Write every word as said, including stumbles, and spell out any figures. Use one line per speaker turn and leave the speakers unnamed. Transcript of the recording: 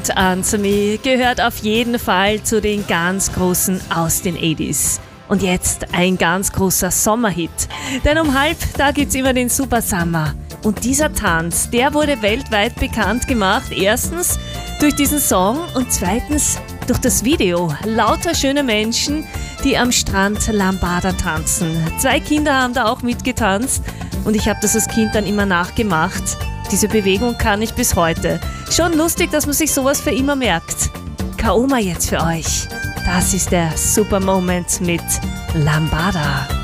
Hold On To Me gehört auf jeden Fall zu den ganz großen aus den achtziger. Und jetzt ein ganz großer Sommerhit. Denn um halb, da gibt's immer den Super Summer. Und dieser Tanz, der wurde weltweit bekannt gemacht. Erstens durch diesen Song und zweitens durch das Video. Lauter schöne Menschen, die am Strand Lambada tanzen. Zwei Kinder haben da auch mitgetanzt und ich habe das als Kind dann immer nachgemacht. Diese Bewegung kann ich bis heute. Schon lustig, dass man sich sowas für immer merkt. Kaoma jetzt für euch. Das ist der Super Moment mit Lambada.